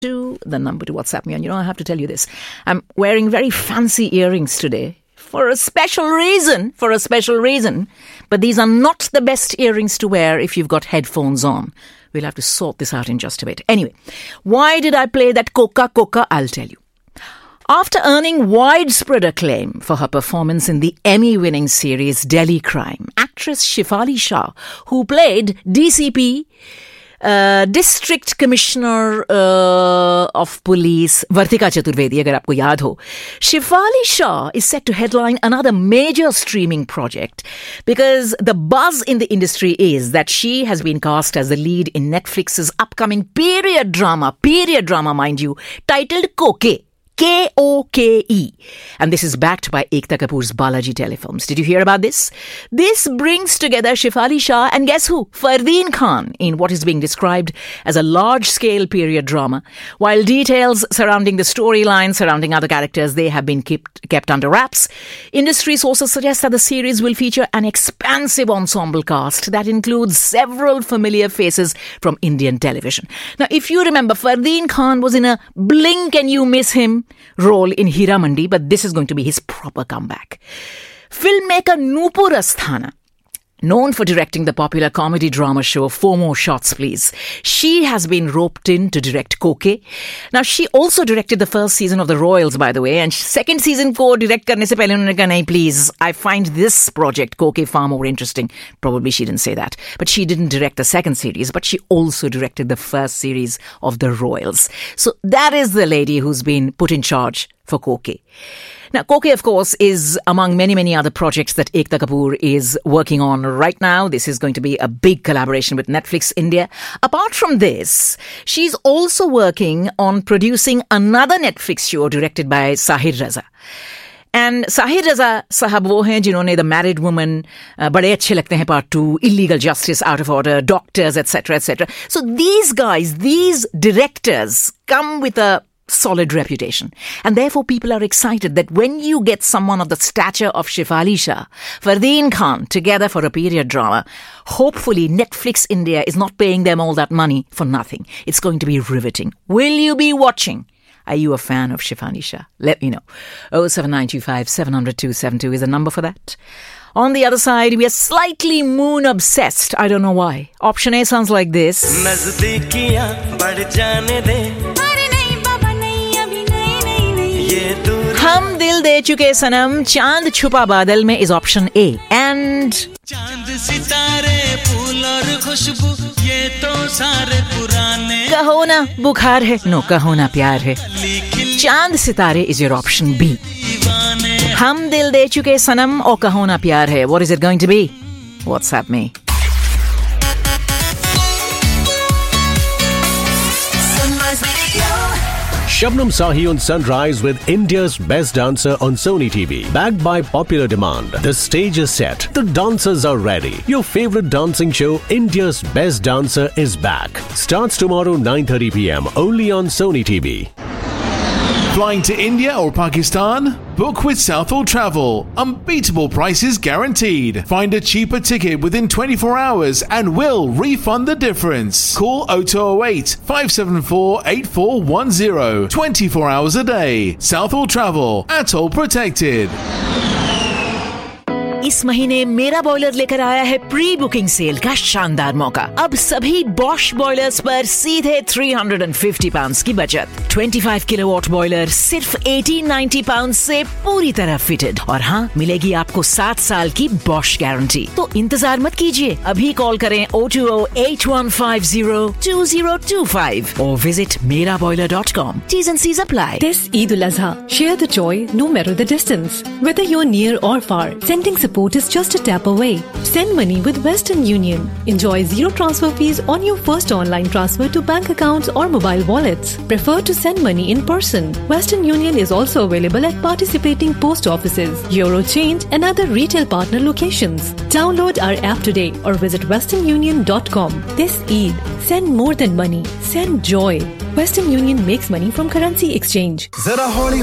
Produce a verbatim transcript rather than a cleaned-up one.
To the number to WhatsApp me. And you know, I have to tell you this. I'm wearing very fancy earrings today for a special reason, for a special reason. But these are not the best earrings to wear if you've got headphones on. We'll have to sort this out in just a bit. Anyway, why did I play that Coca Coca? I'll tell you. After earning widespread acclaim for her performance in the Emmy-winning series Delhi Crime, actress Shefali Shah, who played D C P, Uh, District Commissioner uh, of Police Vartika Chaturvedi, agar aapko yaad ho, Shefali Shah is set to headline another major streaming project because the buzz in the industry is that she has been cast as the lead in Netflix's upcoming period drama, period drama mind you, titled Koke. K O K E. And this is backed by Ekta Kapoor's Balaji Telefilms. Did you hear about this? This brings together Shefali Shah and guess who? Fardeen Khan in what is being described as a large-scale period drama. While details surrounding the storyline, surrounding other characters, they have been kept, kept under wraps. Industry sources suggest that the series will feature an expansive ensemble cast that includes several familiar faces from Indian television. Now, if you remember, Fardeen Khan was in a blink and you miss him role in Hira Mandi, but this is going to be his proper comeback. Filmmaker Nupur Asthana, known for directing the popular comedy drama show Four More Shots Please, she has been roped in to direct Koke. Now, she also directed the first season of The Royals, by the way, and second season ko direct karne se pehle unhone kaha, nahi, please, I find this project, Koke, far more interesting. Probably she didn't say that. But she didn't direct the second series, but she also directed the first series of The Royals. So that is the lady who's been put in charge for Koke. Now, Koke, of course, is among many, many other projects that Ekta Kapoor is working on right now. This is going to be a big collaboration with Netflix India. Apart from this, she's also working on producing another Netflix show directed by Sahir Raza. And Sahir Raza sahab wo hain jinhone The Married Woman, uh, bade achhe lagte hain part two, Illegal Justice, Out of Order, Doctors, et cetera, et cetera. So these guys, these directors come with a solid reputation. And therefore people are excited that when you get someone of the stature of Shefali Shah, Fardeen Khan together for a period drama, hopefully Netflix India is not paying them all that money for nothing. It's going to be riveting. Will you be watching? Are you a fan of Shefali Shah? Let me know. oh seven nine two five seven zero zero two seven two is the number for that. On the other side, we are slightly moon obsessed. I don't know why. Option A sounds like this. हम दिल दे चुके सनम चांद छुपा बादल में is option A and चांद सितारे फूल और खुशबू ये तो सारे पुराने कहो ना बुखार है नो कहो ना प्यार है चांद सितारे इज योर ऑप्शन बी हम दिल दे चुके सनम और कहो ना प्यार है what is it going to be WhatsApp में Shabnam Sahi on Sunrise with India's Best Dancer on Sony T V. Backed by popular demand. The stage is set. The dancers are ready. Your favorite dancing show, India's Best Dancer, is back. Starts tomorrow nine thirty p.m. only on Sony T V. Flying to India or Pakistan? Book with Southall Travel. Unbeatable prices guaranteed. Find a cheaper ticket within twenty-four hours and we'll refund the difference. Call oh two oh eight, five seven four, eight four one zero. twenty-four hours a day. Southall Travel. Atoll protected. इस महीने मेरा boiler लेकर आया है pre booking cell का शानदार मौका। अब सभी बॉश बॉयलर्स पर सीधे तीन सौ पचास पाउंड्स की बचत। पच्चीस किलोवाट बॉयलर सिर्फ अठारह सौ नब्बे पाउंड्स से पूरी तरह फिटेड और हाँ मिलेगी आपको सात साल की बॉश गारंटी। तो इंतजार मत कीजिए, अभी कॉल करें oh two oh eight one five zero two zero two five or visit mera boiler dot com. T's and C's apply. This Eid al-Azha, share the joy no matter the distance. Whether you're near or far, sending support is just a tap away. Send money with Western Union. Enjoy zero transfer fees on your first online transfer to bank accounts or mobile wallets. Prefer to send money in person? Western Union is also available at participating post offices, Eurochange and other retail partner locations. Download our app today or visit western union dot com. This Eid, send more than money. Send joy. Western Union makes money from currency exchange.